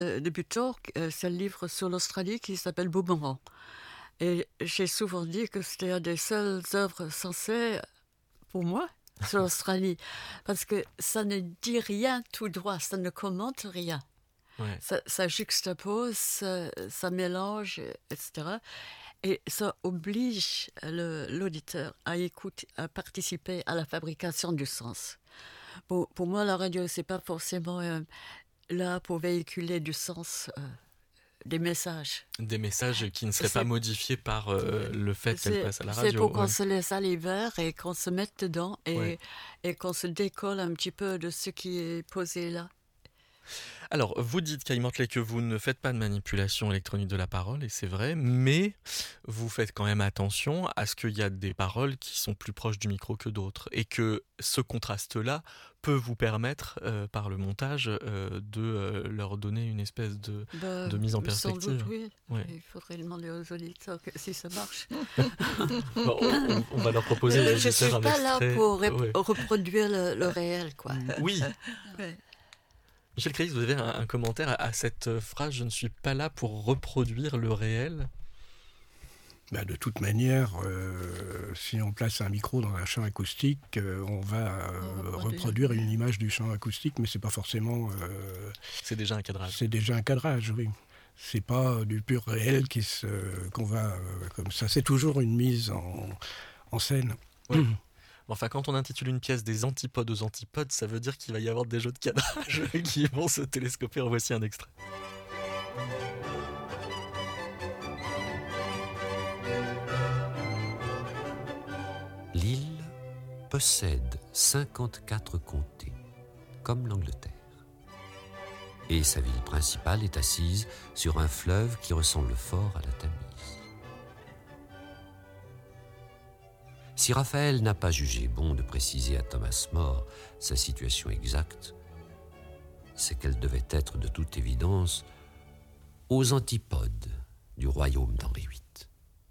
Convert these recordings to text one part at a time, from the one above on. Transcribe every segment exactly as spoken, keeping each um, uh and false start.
euh, débutant, euh, c'est le livre sur l'Australie qui s'appelle Boomerang. Et j'ai souvent dit que c'était une des seules œuvres censées pour moi sur l'Australie, parce que ça ne dit rien tout droit, ça ne commente rien. Ouais. Ça, ça juxtapose, ça, ça mélange, et cetera. Et ça oblige le, l'auditeur à écouter, à participer à la fabrication du sens. Pour, pour moi, la radio, c'est pas forcément euh, là pour véhiculer du sens, euh, des messages. Des messages qui ne seraient C'est- pas modifiés par euh, le fait qu'elle C'est, passe à la c'est radio. pour qu'on ouais. se laisse aller vers et qu'on se mette dedans et, Ouais. et qu'on se décolle un petit peu de ce qui est posé là. Alors, vous dites, Kai Mortley, que vous ne faites pas de manipulation électronique de la parole, et c'est vrai, mais vous faites quand même attention à ce qu'il y a des paroles qui sont plus proches du micro que d'autres, et que ce contraste-là peut vous permettre, euh, par le montage, euh, de euh, leur donner une espèce de, Bah, de mise en sans perspective. doute, oui. Ouais. Il faudrait demander aux auditeurs que, si ça marche. Bon, on, on va leur proposer aux Je ne suis auditeurs un pas là extrait. pour rep- Ouais. reproduire le, le réel, quoi. Oui, Ouais. Michel Créis, vous avez un, un commentaire à, à cette phrase « Je ne suis pas là pour reproduire le réel ». Ben, de toute manière, euh, si on place un micro dans un champ acoustique, euh, on va euh, reproduire. reproduire une image du champ acoustique, mais c'est pas forcément. Euh, C'est déjà un cadrage. c'est déjà un cadrage, oui. C'est pas du pur réel qui se, qu'on va euh, comme ça. C'est toujours une mise en, en scène. Ouais. Enfin, quand on intitule une pièce des antipodes aux antipodes, ça veut dire qu'il va y avoir des jeux de cadrage qui vont se télescoper. En voici un extrait. L'île possède cinquante-quatre comtés, comme l'Angleterre. Et sa ville principale est assise sur un fleuve qui ressemble fort à la Tamise. Si Raphaël n'a pas jugé bon de préciser à Thomas More sa situation exacte, c'est qu'elle devait être de toute évidence aux antipodes du royaume d'Henri huit.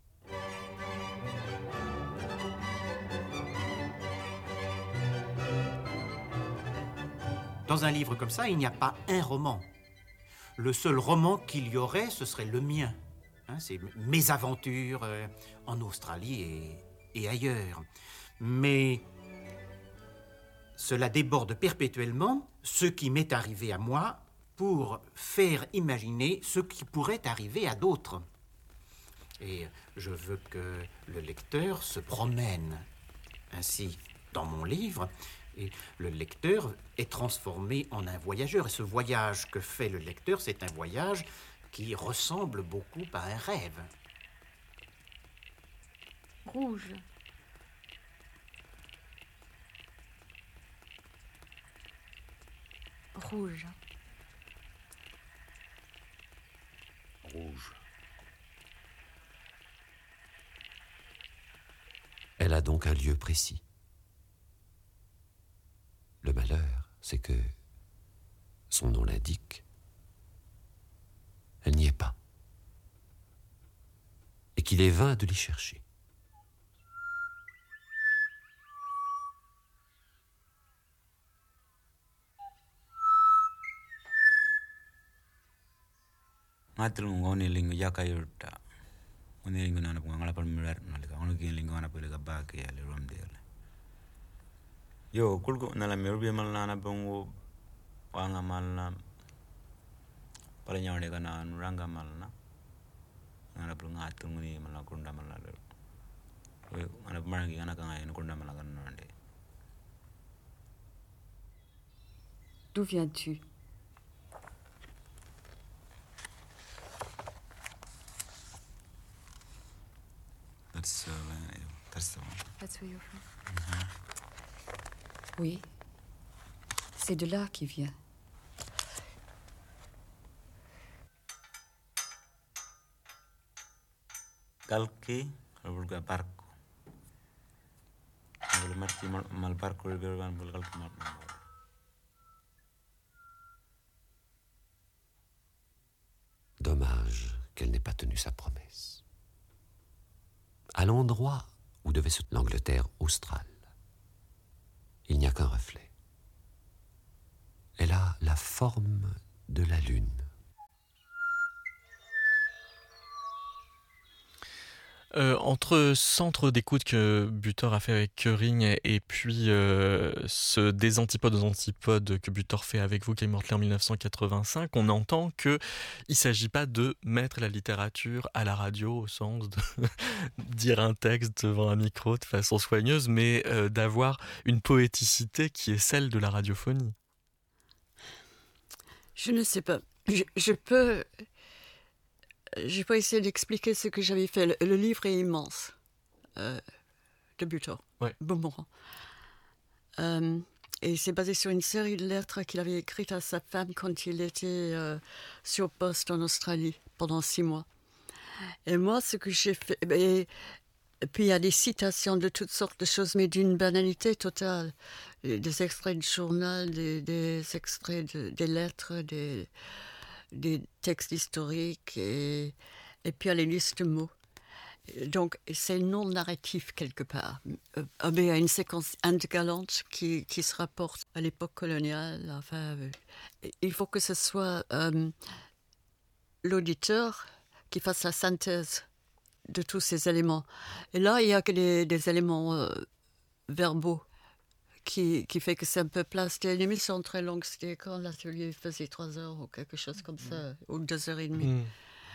Dans un livre comme ça, il n'y a pas un roman. Le seul roman qu'il y aurait, ce serait le mien. Hein, c'est mes aventures euh, en Australie et, et ailleurs. Mais cela déborde perpétuellement ce qui m'est arrivé à moi pour faire imaginer ce qui pourrait arriver à d'autres. Et je veux que le lecteur se promène ainsi dans mon livre. Et le lecteur est transformé en un voyageur. Et ce voyage que fait le lecteur, c'est un voyage qui ressemble beaucoup à un rêve. Rouge. Rouge. Rouge. Elle a donc un lieu précis. Le malheur, c'est que, son nom l'indique, elle n'y est pas. Et qu'il est vain de l'y chercher. Ngatlung ngone lingo yakayurta. Ngone lingo nana ngala palmilar nalika ngone kin lingo nana pele kabake ya le romdele. Yo kulko nala merbi malana bongo wanga malna pala nyawne kana nuranga malna ngana pul ngatlung ni malna kunda malna le. We ngana marangi ngana kanga ina kunda malna kana nande. D'où viens-tu? That's uh, that's the one. That's where you're from. Oui, c'est de là qu'il vient. Kalki bulga barco. Bul marti mal mal barco bergan bul kalki mal. Dommage qu'elle n'ait pas tenu sa promesse. À l'endroit où devait se l'Angleterre australe, il n'y a qu'un reflet. Elle a la forme de la lune. Euh, entre Centre d'écoute que Butor a fait avec Köring et, et puis euh, ce Des antipodes aux antipodes que Butor fait avec vous, Kay Mortley, en mille neuf cent quatre-vingt-cinq, on entend qu'il ne s'agit pas de mettre la littérature à la radio au sens de dire un texte devant un micro de façon soigneuse, mais euh, d'avoir une poéticité qui est celle de la radiophonie. Je ne sais pas. Je, je peux... Je peux essayer d'expliquer ce que j'avais fait. Le, le livre est immense, euh, de Butor, ouais. Beaumorand. Euh, et c'est basé sur une série de lettres qu'il avait écrites à sa femme quand il était euh, sur poste en Australie pendant six mois. Et moi, ce que j'ai fait... Et, et puis il y a des citations de toutes sortes de choses, mais d'une banalité totale. Des extraits de journal, des, des extraits de, des lettres, des... des textes historiques et, et puis il y a les listes de mots. Donc c'est non narratif quelque part. Euh, mais il y a une séquence intergalante qui, qui se rapporte à l'époque coloniale. Enfin, euh, il faut que ce soit euh, l'auditeur qui fasse la synthèse de tous ces éléments. Et là, il y a que des, des éléments euh, verbaux. Qui, qui fait que c'est un peu plat. C'était une émission très longue. C'était quand l'atelier faisait trois heures ou quelque chose comme ça, ou deux heures et demie. Mmh.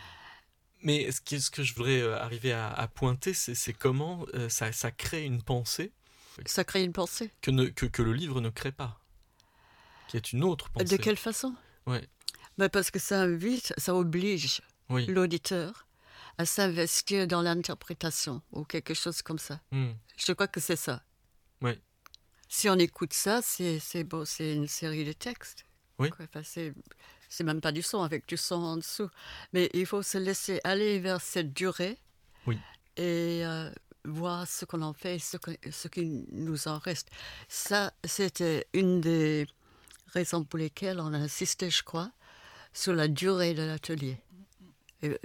Mais ce que, ce que je voudrais arriver à, à pointer, c'est, c'est comment euh, ça, ça crée une pensée. Ça crée une pensée que, ne, que, que le livre ne crée pas. Qui est une autre pensée. De quelle façon? Ouais. Ben parce que ça invite, ça oblige oui. l'auditeur à s'investir dans l'interprétation ou quelque chose comme ça. Mmh. Je crois que c'est ça. Oui. Si on écoute ça, c'est, c'est beau, c'est une série de textes. Oui. Enfin, c'est, c'est même pas du son, avec du son en dessous. Mais il faut se laisser aller vers cette durée oui. et euh, voir ce qu'on en fait, ce, que, ce qui nous en reste. Ça, c'était une des raisons pour lesquelles on a insisté, je crois, sur la durée de l'atelier. Et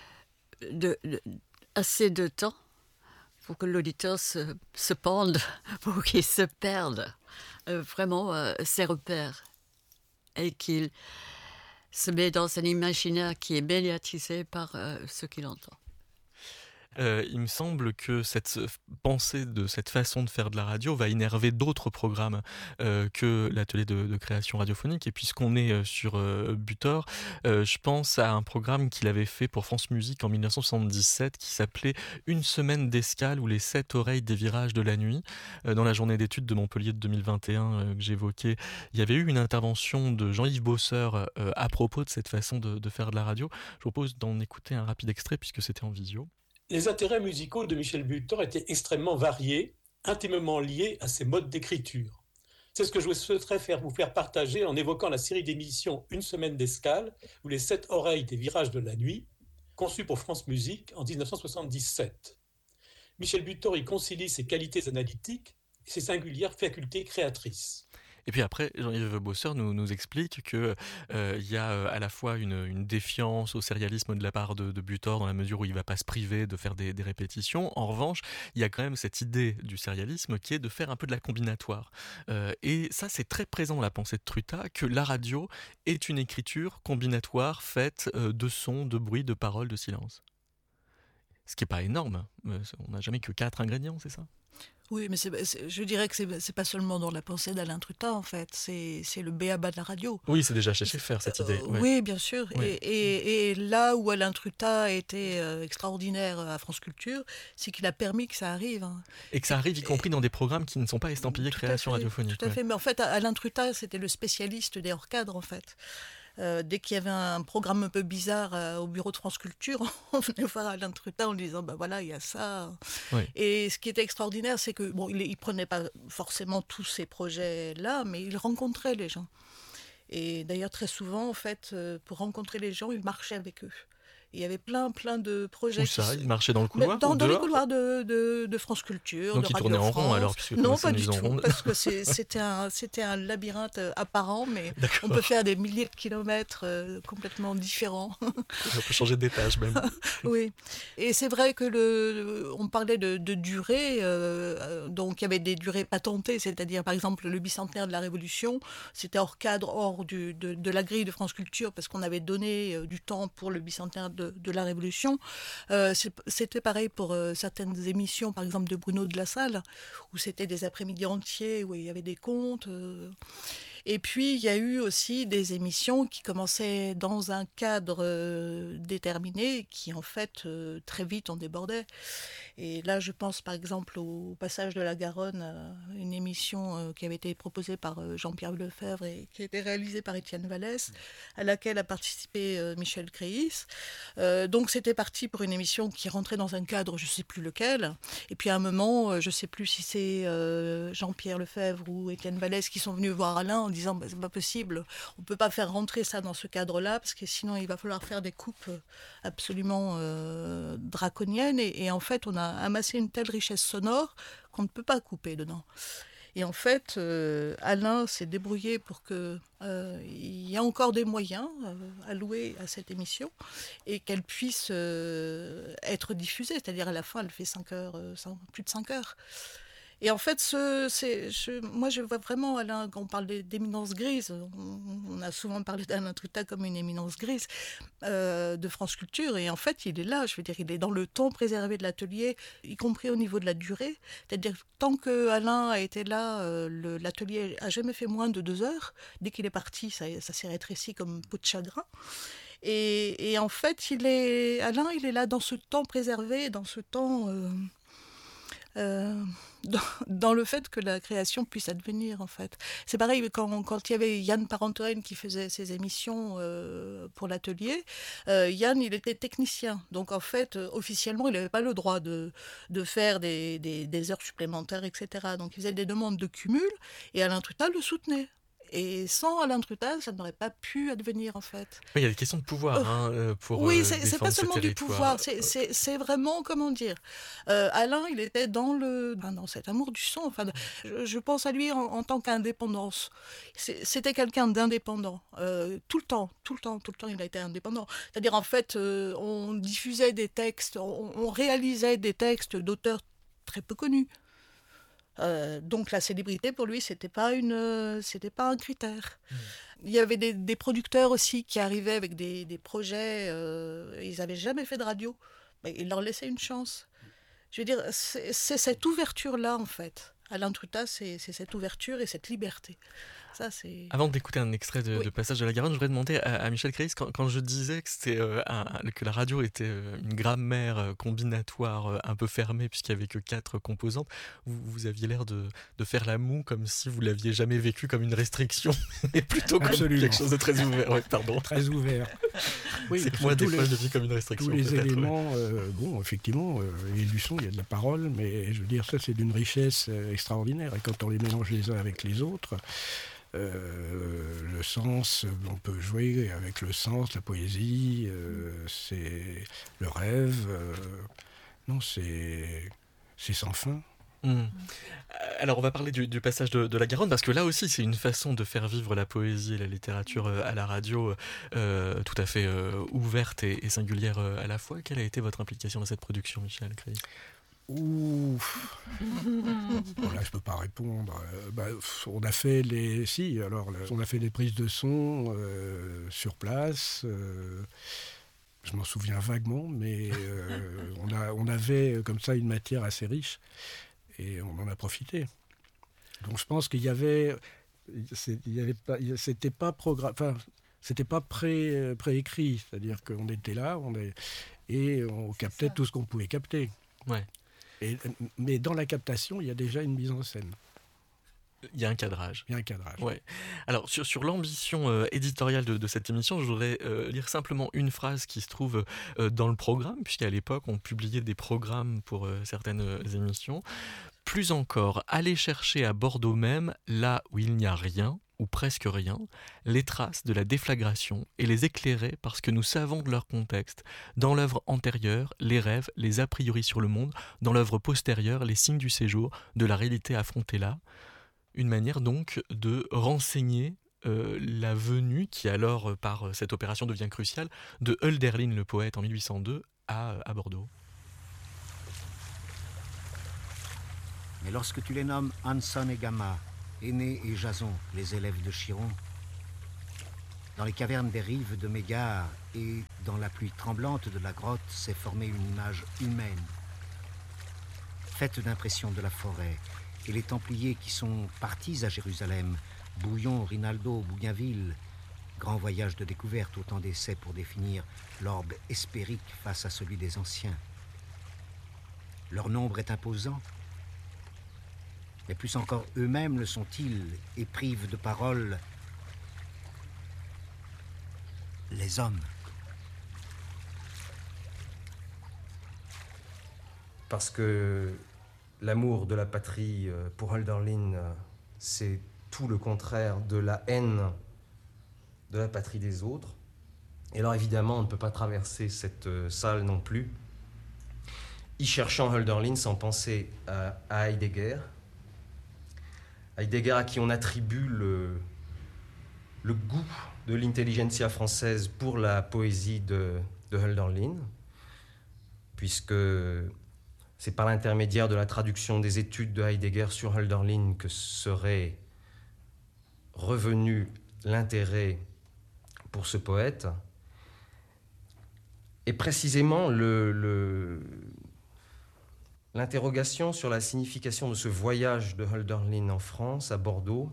de, de, assez de temps pour que l'auditeur se, se pende, pour qu'il se perde euh, vraiment euh, ses repères et qu'il se met dans un imaginaire qui est médiatisé par euh, ce qu'il entend. Euh, il me semble que cette pensée de cette façon de faire de la radio va énerver d'autres programmes euh, que l'atelier de, de création radiophonique. Et puisqu'on est euh, sur euh, Butor, euh, je pense à un programme qu'il avait fait pour France Musique en mille neuf cent soixante-dix-sept qui s'appelait Une semaine d'escale ou les sept oreilles des virages de la nuit. Euh, dans la journée d'études de Montpellier de deux mille vingt et un euh, que j'évoquais, il y avait eu une intervention de Jean-Yves Bosseur euh, à propos de cette façon de, de faire de la radio. Je propose d'en écouter un rapide extrait puisque c'était en visio. Les intérêts musicaux de Michel Butor étaient extrêmement variés, intimement liés à ses modes d'écriture. C'est ce que je souhaiterais faire, vous faire partager en évoquant la série d'émissions Une semaine d'escale ou les sept oreilles des virages de la nuit, conçue pour France Musique en dix-neuf cent soixante-dix-sept. Michel Butor y concilie ses qualités analytiques et ses singulières facultés créatrices. Et puis après, Jean-Yves Bosseur nous, nous explique qu'il euh, y a euh, à la fois une, une défiance au sérialisme de la part de, de Butor dans la mesure où il ne va pas se priver de faire des, des répétitions. En revanche, il y a quand même cette idée du sérialisme qui est de faire un peu de la combinatoire. Euh, et ça, c'est très présent dans la pensée de Truta, que la radio est une écriture combinatoire faite euh, de sons, de bruits, de paroles, de silence. Ce qui n'est pas énorme. On n'a jamais que quatre ingrédients, c'est ça ? Oui, mais c'est, c'est, je dirais que c'est, c'est pas seulement dans la pensée d'Alain Truta, en fait. C'est, c'est le béaba de la radio. Oui, c'est déjà chez Schaeffer, cette idée. Euh, ouais. Oui, bien sûr. Oui. Et, et, et là où Alain Truta a été euh, extraordinaire à France Culture, c'est qu'il a permis que ça arrive. Hein. Et que ça arrive, y compris dans des programmes qui ne sont pas estampillés Tout création à fait, radiophonique. Tout à ouais. fait. Mais en fait, Alain Truta, c'était le spécialiste des hors-cadres, en fait. Euh, dès qu'il y avait un programme un peu bizarre euh, au bureau de France Culture, on venait voir Alain Truta en lui disant ben voilà, il y a ça. Oui. Et ce qui était extraordinaire, c'est que bon, il, il prenait pas forcément tous ces projets-là, mais il rencontrait les gens. Et d'ailleurs, très souvent, en fait, euh, pour rencontrer les gens, il marchait avec eux. Il y avait plein, plein de projets. Où ça? qui... Il marchait dans le couloir Dans, ou dans les dehors couloirs de, de, de France Culture, Donc de il Radio tournait en France. rond alors puisque Non, pas une du mise en tout, ronde. parce que c'est, c'était, un, c'était un labyrinthe apparent, mais D'accord. on peut faire des milliers de kilomètres euh, complètement différents. On peut changer d'étage même. Oui, et c'est vrai que le, on parlait de, de durée, euh, donc il y avait des durées patentées, c'est-à-dire par exemple le bicentenaire de la Révolution, c'était hors cadre, hors du, de, de la grille de France Culture, parce qu'on avait donné euh, du temps pour le bicentenaire de de, de la Révolution. Euh, c'était pareil pour euh, certaines émissions, par exemple de Bruno de la Salle, où c'était des après-midi entiers, où il y avait des contes. Euh, Et puis, il y a eu aussi des émissions qui commençaient dans un cadre euh, déterminé, qui en fait, euh, très vite, en débordaient. Et là, je pense par exemple au Passage de la Garonne, euh, une émission euh, qui avait été proposée par euh, Jean-Pierre Lefebvre et qui a été réalisée par Étienne Vallès, à laquelle a participé euh, Michel Créis. Euh, donc, c'était parti pour une émission qui rentrait dans un cadre, je ne sais plus lequel. Et puis, à un moment, euh, je ne sais plus si c'est euh, Jean-Pierre Lefebvre ou Étienne Vallès qui sont venus voir Alain en disant bah, « c'est pas possible, on ne peut pas faire rentrer ça dans ce cadre-là parce que sinon il va falloir faire des coupes absolument euh, draconiennes ». Et, et en fait, on a amassé une telle richesse sonore qu'on ne peut pas couper dedans. Et en fait, euh, Alain s'est débrouillé pour qu'il euh, y ait encore des moyens euh, alloués à cette émission et qu'elle puisse euh, être diffusée. C'est-à-dire à la fin, elle fait cinq heures, euh, plus de cinq heures. Et en fait, ce, c'est, je, moi, je vois vraiment, Alain, quand on parle d'éminence grise, on, on a souvent parlé d'Alain Trutat comme une éminence grise euh, de France Culture. Et en fait, il est là, je veux dire, il est dans le temps préservé de l'atelier, y compris au niveau de la durée. C'est-à-dire, tant que Alain a été là, euh, le, l'atelier a jamais fait moins de deux heures. Dès qu'il est parti, ça, ça s'est rétréci comme peau de chagrin. Et, et en fait, il est, Alain, il est là dans ce temps préservé, dans ce temps... Euh, Euh, dans, dans le fait que la création puisse advenir, en fait. C'est pareil, quand, quand il y avait Yann Parentoen qui faisait ses émissions euh, pour l'atelier, euh, Yann, il était technicien. Donc, en fait, euh, officiellement, il n'avait pas le droit de, de faire des, des, des heures supplémentaires, et cetera. Donc, il faisait des demandes de cumul, et Alain Trutat le soutenait. Et sans Alain Trutat, ça n'aurait pas pu advenir, en fait. Oui, il y a des questions de pouvoir Euh, hein, pour Oui, euh, c'est, c'est pas seulement du pouvoir, c'est, c'est, c'est vraiment, comment dire, euh, Alain, il était dans, le, dans cet amour du son. Enfin, je, je pense à lui en, en tant qu'indépendance. C'est, c'était quelqu'un d'indépendant, euh, tout le temps, tout le temps, tout le temps, il a été indépendant. C'est-à-dire, en fait, euh, on diffusait des textes, on, on réalisait des textes d'auteurs très peu connus. Euh, donc la célébrité pour lui c'était pas une euh, c'était pas un critère. Mmh. Il y avait des, des producteurs aussi qui arrivaient avec des, des projets, euh, ils n'avaient jamais fait de radio, mais il leur laissait une chance. Je veux dire, c'est, c'est cette ouverture là en fait. Alain Trutat, c'est, c'est cette ouverture et cette liberté. Ça, c'est... Avant d'écouter un extrait de, oui. de Passage de la Garonne, je voudrais demander à, à Michel Créis, quand, quand je disais que, c'était, euh, un, que la radio était euh, une grammaire combinatoire euh, un peu fermée, puisqu'il n'y avait que quatre composantes, vous, vous aviez l'air de, de faire la moue comme si vous ne l'aviez jamais vécu comme une restriction, mais plutôt comme Absolument. Quelque chose de très ouvert. Ouais, pardon. Très ouvert. Oui, c'est que moi, des les, fois, je le vis comme une restriction. Tous les peut-être, éléments, ouais. euh, bon, effectivement, euh, il y a du son, il y a de la parole, mais je veux dire, ça, c'est d'une richesse euh, extraordinaire. Et quand on les mélange les uns avec les autres, Euh, le sens, on peut jouer avec le sens, la poésie, euh, c'est le rêve. Euh, non, c'est, c'est sans fin. Mmh. Alors on va parler du, du passage de, de la Garonne, parce que là aussi c'est une façon de faire vivre la poésie et la littérature euh, à la radio, euh, tout à fait euh, ouverte et, et singulière euh, à la fois. Quelle a été votre implication dans cette production, Michel Créis ? Ouf. Bon, là, je peux pas répondre. Euh, bah, on a fait les, si, alors, le... on a fait des prises de son euh, sur place. Euh... Je m'en souviens vaguement, mais euh, on a, on avait comme ça une matière assez riche et on en a profité. Donc, je pense qu'il y avait, c'est, il y avait pas, c'était pas programme, enfin, c'était pas pré, préécrit, c'est-à-dire qu'on était là, on est, et on captait tout ce qu'on pouvait capter. Ouais. Et, mais dans la captation, il y a déjà une mise en scène. Il y a un cadrage. Il y a un cadrage. Ouais. Alors, sur, sur l'ambition euh, éditoriale de, de cette émission, je voudrais euh, lire simplement une phrase qui se trouve euh, dans le programme, puisqu'à l'époque, on publiait des programmes pour euh, certaines euh, émissions. Plus encore, aller chercher à Bordeaux même, là où il n'y a rien, ou presque rien, les traces de la déflagration et les éclairer parce que nous savons de leur contexte, dans l'œuvre antérieure, les rêves, les a priori sur le monde, dans l'œuvre postérieure, les signes du séjour, de la réalité affrontée là. Une manière donc de renseigner euh, la venue, qui alors euh, par euh, cette opération devient cruciale, de Hölderlin le poète en mille huit cent deux à, à Bordeaux. Mais lorsque tu les nommes Hanson et Gamma, Aîné et Jason, les élèves de Chiron, Dans les cavernes des rives de Mégare et dans la pluie tremblante de la grotte s'est formée une image humaine, faite d'impressions de la forêt. Et les Templiers qui sont partis à Jérusalem, Bouillon, Rinaldo, Bougainville, grand voyage de découverte, autant d'essais pour définir l'orbe hespérique face à celui des anciens. Leur nombre est imposant, mais plus encore eux-mêmes le sont-ils et privent de parole les hommes. Parce que l'amour de la patrie pour Hölderlin, c'est tout le contraire de la haine de la patrie des autres. Et alors évidemment, on ne peut pas traverser cette salle non plus, y cherchant Hölderlin sans penser à, à Heidegger. Heidegger à qui on attribue le, le goût de l'intelligentsia française pour la poésie de, de Hölderlin, puisque c'est par l'intermédiaire de la traduction des études de Heidegger sur Hölderlin que serait revenu l'intérêt pour ce poète. Et précisément, le, le, l'interrogation sur la signification de ce voyage de Hölderlin en France, à Bordeaux,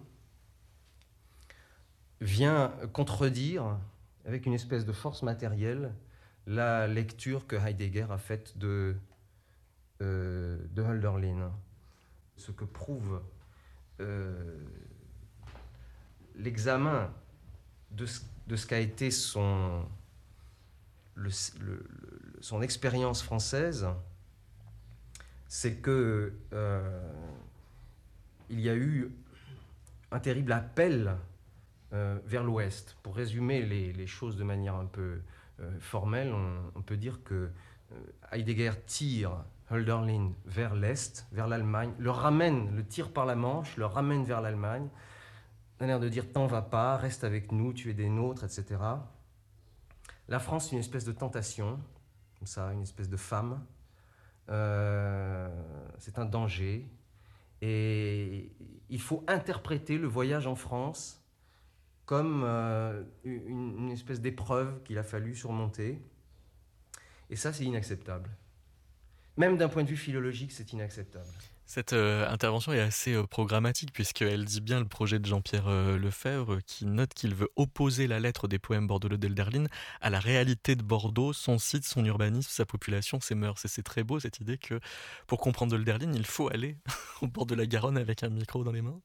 vient contredire, avec une espèce de force matérielle, la lecture que Heidegger a faite de, euh, de Hölderlin. Ce que prouve euh, l'examen de ce, de ce qu'a été son, le, le, le, son expérience française, c'est que euh, il y a eu un terrible appel euh, vers l'Ouest. Pour résumer les, les choses de manière un peu euh, formelle, on, on peut dire que euh, Heidegger tire Hölderlin vers l'Est, vers l'Allemagne, le ramène, le tire par la manche, le ramène vers l'Allemagne, a l'air de dire « t'en vas pas, reste avec nous, tu es des nôtres », et cetera. La France, c'est une espèce de tentation, comme ça, une espèce de femme. Euh, c'est un danger. Et il faut interpréter le voyage en France comme euh, une, une espèce d'épreuve qu'il a fallu surmonter. Et ça, c'est inacceptable. Même d'un point de vue philologique, c'est inacceptable. Cette euh, intervention est assez euh, programmatique puisqu'elle dit bien le projet de Jean-Pierre euh, Lefebvre euh, qui note qu'il veut opposer la lettre des poèmes bordelais d'Hölderlin à la réalité de Bordeaux, son site, son urbanisme, sa population, ses mœurs. Et c'est très beau cette idée que pour comprendre Hölderlin, il faut aller au bord de la Garonne avec un micro dans les mains.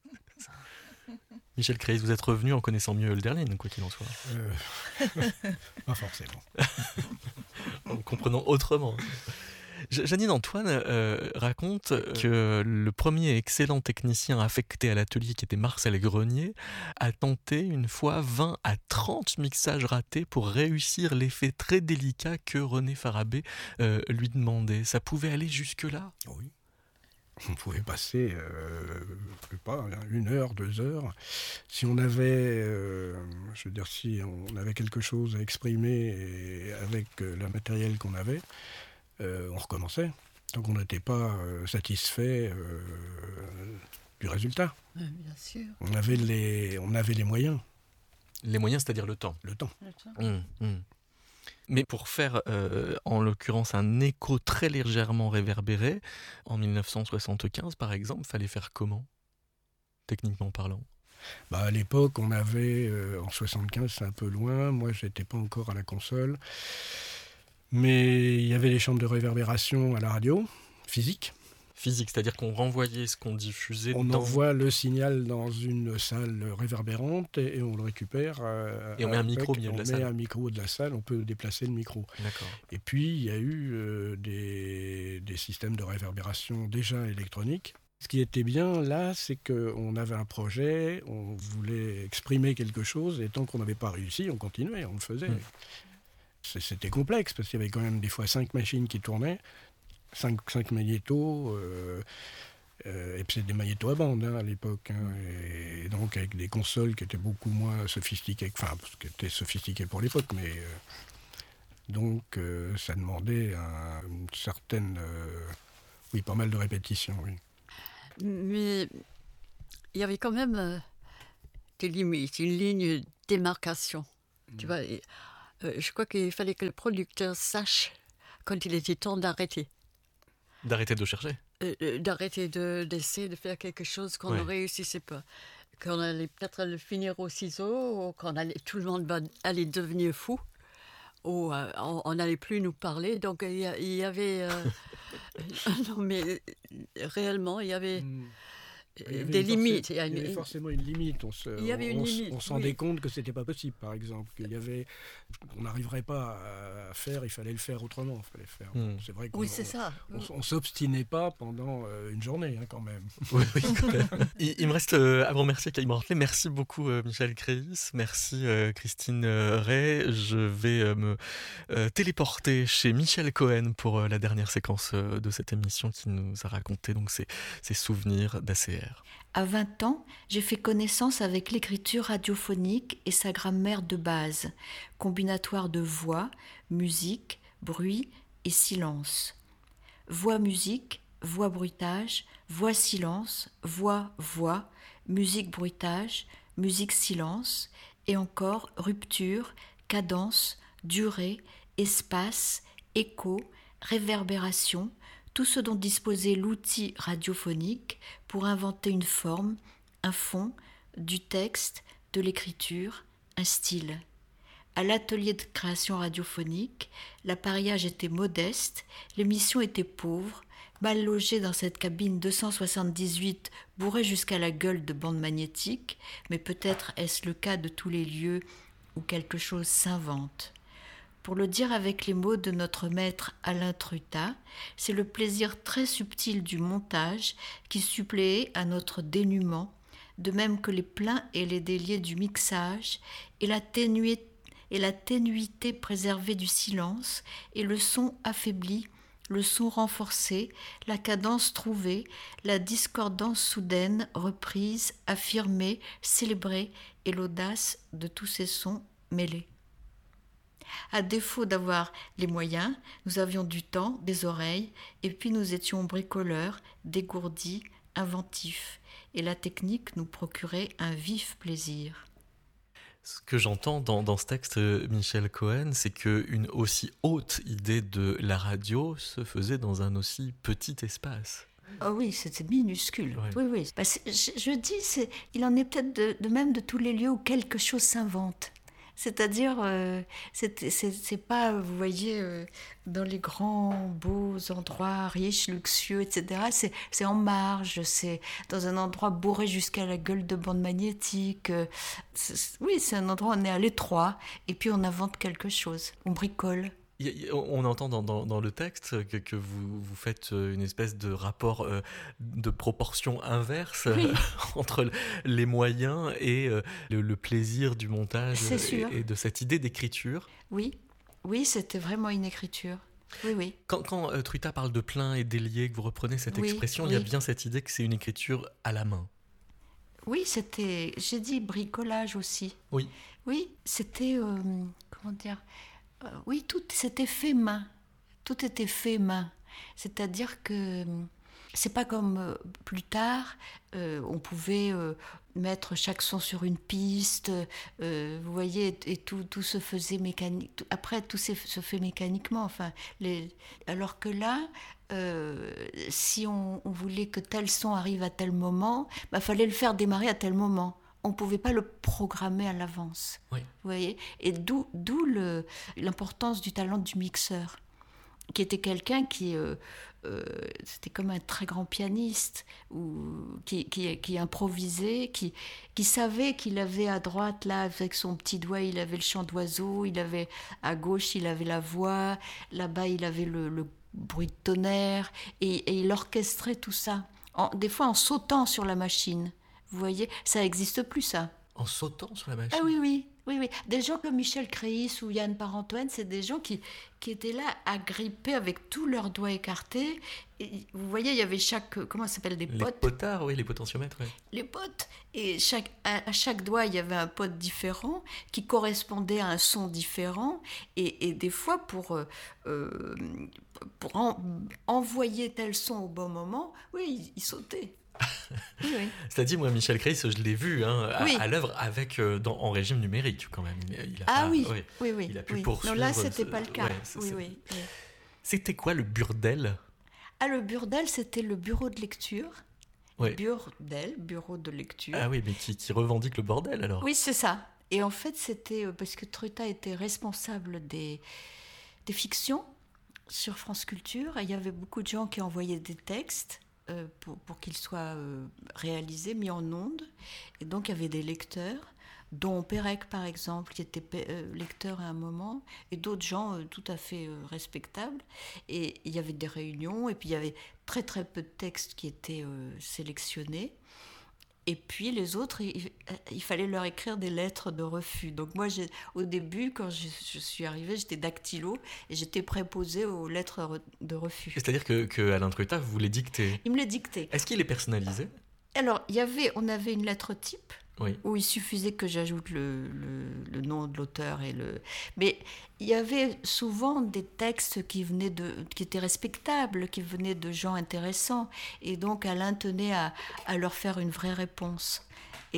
Michel Créis, vous êtes revenu en connaissant mieux Hölderlin, quoi qu'il en soit. Euh... Pas forcément. En comprenant autrement. Janine Antoine euh, raconte que le premier excellent technicien affecté à l'atelier, qui était Marcel Grenier, a tenté une fois vingt à trente mixages ratés pour réussir l'effet très délicat que René Farabee euh, lui demandait. Ça pouvait aller jusque-là ? Oui. On pouvait passer, euh, je sais pas, une heure, deux heures. Si on avait, euh, je veux dire, si on avait quelque chose à exprimer et avec euh, le matériel qu'on avait, Euh, on recommençait, tant qu'on n'était pas euh, satisfait euh, du résultat. Oui, bien sûr. On avait les, on avait les moyens. Les moyens, c'est-à-dire le temps. Le temps. Le temps. Mmh, mmh. Mais pour faire, euh, en l'occurrence, un écho très légèrement réverbéré, en dix-neuf cent soixante-quinze, par exemple, il fallait faire comment, techniquement parlant ? Bah, à l'époque, on avait, euh, en soixante-quinze, c'est un peu loin, moi, je n'étais pas encore à la console. Mais il y avait les chambres de réverbération à la radio, physique. Physique, c'est-à-dire qu'on renvoyait ce qu'on diffusait On dans... envoie le signal dans une salle réverbérante et, et on le récupère. Euh, et on met un micro au milieu de la salle. On met un micro de la salle, on peut déplacer le micro. D'accord. Et puis, il y a eu euh, des, des systèmes de réverbération déjà électroniques. Ce qui était bien là, c'est qu'on avait un projet, on voulait exprimer quelque chose et tant qu'on n'avait pas réussi, on continuait, on le faisait. Mmh. C'était complexe parce qu'il y avait quand même des fois cinq machines qui tournaient, cinq, cinq magnétos, euh, euh, et puis c'est des magnétos à bande hein, à l'époque, hein, et, et donc avec des consoles qui étaient beaucoup moins sophistiquées, enfin qui étaient sophistiquées pour l'époque, mais euh, donc euh, ça demandait un, une certaine, euh, oui, pas mal de répétitions, oui. Mais il y avait quand même euh, des limites, une ligne de démarcation Tu vois, et, euh, je crois qu'il fallait que le producteur sache quand il était temps d'arrêter. D'arrêter de chercher. Euh, d'arrêter de, d'essayer de faire quelque chose qu'on Ouais. ne réussissait pas. Qu'on allait peut-être le finir au ciseau, ou qu'on allait, tout le monde va, allait devenir fou, ou euh, on n'allait plus nous parler. Donc il y, a, il y avait... Euh, non mais euh, réellement, il y avait... Mm. Il y avait des une limites. forcé- Il y avait forcément une limite. On se, Il y avait une on, s- limite, on se oui. rendait compte que c'était pas possible, par exemple. Qu'il y avait, on n'arriverait pas à, à faire. Il fallait le faire autrement. Il fallait faire. Hmm. C'est vrai qu'on Oui, c'est ça. on, on s'obstinait pas pendant euh, une journée, hein, quand même. Oui, oui, quand même. il, il me reste euh, à vous remercier, Caïman Mortelet. Merci beaucoup, euh, Michel Créis. Merci, euh, Christine euh, Ray. Je vais euh, me euh, téléporter chez Michel Cohen pour euh, la dernière séquence euh, de cette émission qui nous a raconté donc ses, ses souvenirs d'A C R. À vingt ans, j'ai fait connaissance avec l'écriture radiophonique et sa grammaire de base, combinatoire de voix, musique, bruit et silence. Voix-musique, voix-bruitage, voix-silence, voix-voix, musique-bruitage, musique-silence, et encore rupture, cadence, durée, espace, écho, réverbération, tout ce dont disposait l'outil radiophonique pour inventer une forme, un fond, du texte, de l'écriture, un style. À l'atelier de création radiophonique, l'appareillage était modeste, l'émission était pauvre, mal logée dans cette cabine deux cent soixante-dix-huit bourrée jusqu'à la gueule de bandes magnétiques, mais peut-être est-ce le cas de tous les lieux où quelque chose s'invente. Pour le dire avec les mots de notre maître Alain Trutat, c'est le plaisir très subtil du montage qui suppléait à notre dénuement, de même que les pleins et les déliés du mixage, et la, ténué, et la ténuité préservée du silence, et le son affaibli, le son renforcé, la cadence trouvée, la discordance soudaine, reprise, affirmée, célébrée, et l'audace de tous ces sons mêlés. À défaut d'avoir les moyens, nous avions du temps, des oreilles, et puis nous étions bricoleurs, dégourdis, inventifs, et la technique nous procurait un vif plaisir. Ce que j'entends dans, dans ce texte, euh, Michel Cohen, c'est qu'une aussi haute idée de la radio se faisait dans un aussi petit espace. Oh oui, c'était minuscule. Ouais. Oui, oui. Bah, je, je dis, c'est, il en est peut-être de, de même de tous les lieux où quelque chose s'invente. C'est-à-dire, euh, c'est, c'est, c'est pas, vous voyez, euh, dans les grands, beaux endroits riches, luxueux, et cetera. C'est, c'est en marge, c'est dans un endroit bourré jusqu'à la gueule de bande magnétique. Euh, c'est, oui, c'est un endroit où on est à l'étroit, et puis on invente quelque chose, on bricole. Il y a- On entend dans, dans, dans le texte que, que vous, vous faites une espèce de rapport euh, de proportion inverse Oui. euh, entre les moyens et euh, le, le plaisir du montage C'est sûr. et, et de cette idée d'écriture. Oui, oui, c'était vraiment une écriture. Oui, oui. Quand, quand euh, Trutat parle de plein et délié, que vous reprenez cette Oui, expression, il y a oui. bien cette idée que c'est une écriture à la main. Oui, c'était, j'ai dit bricolage aussi. Oui. Oui, c'était, euh, comment dire, euh, oui, tout c'était fait main. Tout était fait main. C'est-à-dire que euh, c'est pas comme euh, plus tard, euh, on pouvait euh, mettre chaque son sur une piste, euh, vous voyez, et, et tout, tout se faisait mécanique. tout- Après, tout se, se fait mécaniquement. Enfin, les, alors que là, euh, si on, on voulait que tel son arrive à tel moment, bah, fallait le faire démarrer à tel moment. On ne pouvait pas le programmer à l'avance. Oui. Vous voyez, et d'où, d'où le, l'importance du talent du mixeur, qui était quelqu'un qui, euh, euh, c'était comme un très grand pianiste, ou, qui, qui, qui improvisait, qui, qui savait qu'il avait à droite, là, avec son petit doigt, il avait le chant d'oiseau, il avait à gauche, il avait la voix, là-bas, il avait le, le bruit de tonnerre, et, et il orchestrait tout ça, en, des fois en sautant sur la machine. Vous voyez, ça n'existe plus, ça. En sautant sur la machine. Ah oui, oui, oui, oui. Des gens comme Michel Créis ou Yann Parentoine, c'est des gens qui, qui étaient là, agrippés avec tous leurs doigts écartés. Et vous voyez, il y avait chaque, comment ça s'appelle, des Les potes. potards, oui, les potentiomètres, oui. Les potes. Et chaque, à, à chaque doigt, il y avait un pote différent qui correspondait à un son différent. Et, et des fois, pour, euh, euh, pour en- envoyer tel son au bon moment, oui, il, il sautait. Oui, oui. C'est-à-dire, moi, Michel Créis, je l'ai vu hein, à, oui. à l'œuvre avec, euh, dans, en régime numérique, quand même. Il a ah pas, oui, ouais, oui, oui. Il a pu oui. poursuivre... Non, là, c'était pas le cas. Ouais, c'est, oui, c'est... oui, oui. C'était quoi le burdel? Ah, le burdel, c'était le bureau de lecture. Ouais. Burdel, bureau de lecture. Ah oui, mais qui, qui revendique le bordel, alors? Oui, c'est ça. Et en fait, c'était parce que Truta était responsable des, des fictions sur France Culture. Et il y avait beaucoup de gens qui envoyaient des textes euh, pour, pour qu'ils soient euh, réalisés, mis en ondes. Et donc, il y avait des lecteurs, dont Pérec, par exemple, qui était euh, lecteur à un moment, et d'autres gens euh, tout à fait euh, respectables. Et il y avait des réunions, et puis il y avait très très peu de textes qui étaient euh, sélectionnés. Et puis les autres, il, il fallait leur écrire des lettres de refus. Donc moi, j'ai, au début, quand je, je suis arrivée, j'étais dactylo et j'étais préposée aux lettres de refus. C'est-à-dire que, que Alain Truta vous les dictait? Il me les dictait. Est-ce qu'il est personnalisé? Alors, il y avait, on avait une lettre type. Oui. Où il suffisait que j'ajoute le, le, le nom de l'auteur et le. Mais il y avait souvent des textes qui venaient de, qui étaient respectables, qui venaient de gens intéressants, et donc Alain tenait à, à leur faire une vraie réponse.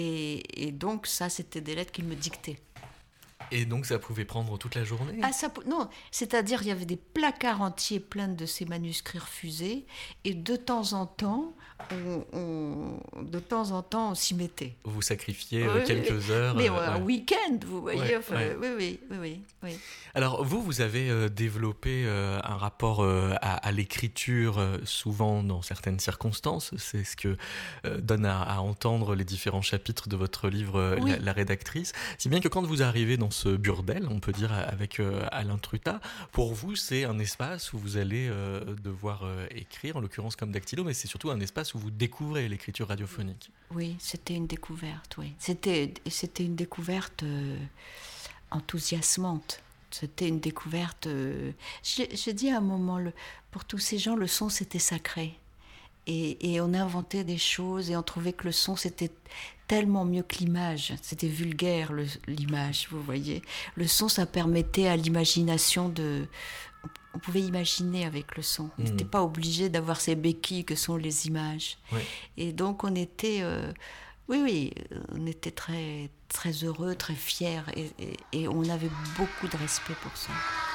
Et, et donc ça, c'était des lettres qu'il me dictait. Et donc ça pouvait prendre toute la journée? Ah, ça, non, c'est-à-dire il y avait des placards entiers pleins de ces manuscrits refusés, et de temps en temps, on, on, de temps en temps, on s'y mettait. Vous sacrifiez oui, quelques heures. Mais euh, ouais, un ouais. week-end, vous voyez. Ouais, enfin, ouais. Oui, oui, oui, oui, oui. Alors vous, vous avez euh, développé euh, un rapport euh, à, à l'écriture, euh, souvent dans certaines circonstances. C'est ce que euh, donne à, à entendre les différents chapitres de votre livre, euh, oui. la, la rédactrice. Si bien que quand vous arrivez dans ce burdel, on peut dire, avec euh, Alain Truta, pour vous, c'est un espace où vous allez euh, devoir euh, écrire, en l'occurrence comme dactylo, mais c'est surtout un espace où vous découvrez l'écriture radiophonique. Oui, c'était une découverte, oui. C'était, c'était une découverte euh, enthousiasmante. C'était une découverte... Euh, j'ai, j'ai dit à un moment, le, pour tous ces gens, le son, c'était sacré. Et, et on inventait des choses et on trouvait que le son, c'était tellement mieux que l'image. C'était vulgaire, le, l'image, vous voyez. Le son, ça permettait à l'imagination de... On pouvait imaginer avec le son. On n'était mmh. pas obligé d'avoir ces béquilles que sont les images. Oui. Et donc, on était... Euh, oui, oui, on était très, très heureux, très fiers. Et, et, et on avait beaucoup de respect pour ça.